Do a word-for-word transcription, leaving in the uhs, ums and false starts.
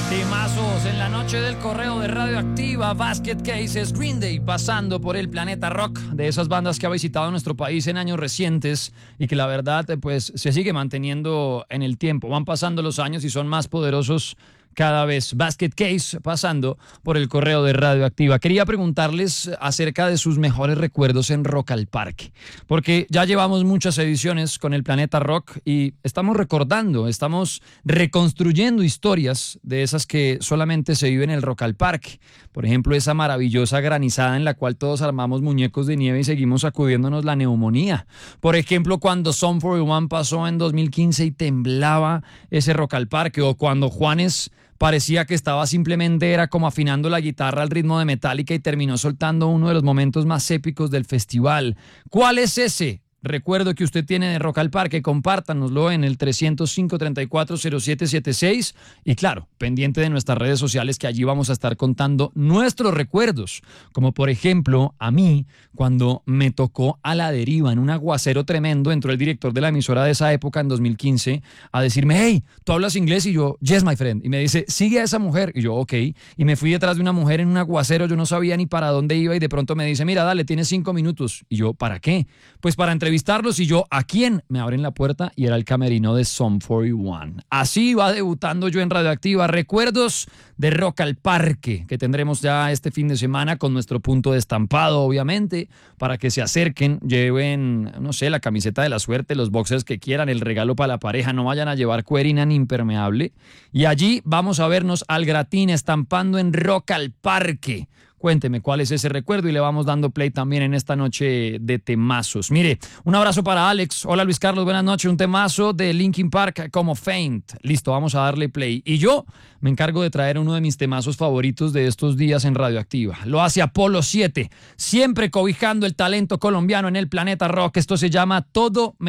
Temazos en la noche del correo de Radioactiva. Basket Cases, Green Day pasando por el planeta rock, de esas bandas que ha visitado nuestro país en años recientes y que la verdad pues se sigue manteniendo en el tiempo. Van pasando los años y son más poderosos cada vez. Basket Case pasando por el correo de Radioactiva. Quería preguntarles acerca de sus mejores recuerdos en Rock al Parque, porque ya llevamos muchas ediciones con el Planeta Rock y estamos recordando, estamos reconstruyendo historias de esas que solamente se viven en el Rock al Parque. Por ejemplo, esa maravillosa granizada en la cual todos armamos muñecos de nieve y seguimos sacudiéndonos la neumonía. Por ejemplo, cuando Sum cuarenta y uno pasó en dos mil quince y temblaba ese Rock al Parque, o cuando Juanes parecía que estaba simplemente era como afinando la guitarra al ritmo de Metallica y terminó soltando uno de los momentos más épicos del festival. ¿Cuál es ese recuerdo que usted tiene de Rock al Parque? Compártanoslo en el tres cero cinco, treinta y cuatro, cero siete setenta y seis y claro, pendiente de nuestras redes sociales, que allí vamos a estar contando nuestros recuerdos, como por ejemplo a mí cuando me tocó A la Deriva en un aguacero tremendo. Entró el director de la emisora de esa época en dos mil quince a decirme: hey, ¿tú hablas inglés? Y yo, yes my friend, y me dice, sigue a esa mujer, y yo, ok, y me fui detrás de una mujer en un aguacero, yo no sabía ni para dónde iba y de pronto me dice, mira, dale, tienes cinco minutos, y yo, ¿para qué? Pues para entrevistarlos. Y yo, ¿a quién? Me abren la puerta y era el camerino de Sum cuarenta y uno. Así va debutando yo en Radioactiva. Recuerdos de Rock al Parque, que tendremos ya este fin de semana con nuestro punto de estampado, obviamente, para que se acerquen, lleven, no sé, la camiseta de la suerte, los boxers que quieran, el regalo para la pareja, no vayan a llevar cuerina ni impermeable. Y allí vamos a vernos al gratín estampando en Rock al Parque. Cuénteme cuál es ese recuerdo y le vamos dando play también en esta noche de temazos. Mire, un abrazo para Alex. Hola Luis Carlos, buenas noches. Un temazo de Linkin Park como Faint. Listo, vamos a darle play. Y yo me encargo de traer uno de mis temazos favoritos de estos días en Radioactiva. Lo hace Apolo siete, siempre cobijando el talento colombiano en el Planeta Rock. Esto se llama Todo